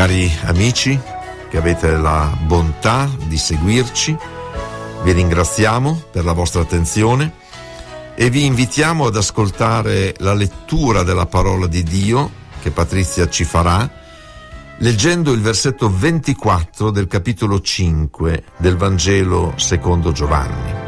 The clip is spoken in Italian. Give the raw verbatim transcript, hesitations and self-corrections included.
Cari amici che avete la bontà di seguirci, vi ringraziamo per la vostra attenzione e vi invitiamo ad ascoltare la lettura della parola di Dio che Patrizia ci farà, leggendo il versetto ventiquattro del capitolo cinque del Vangelo secondo Giovanni.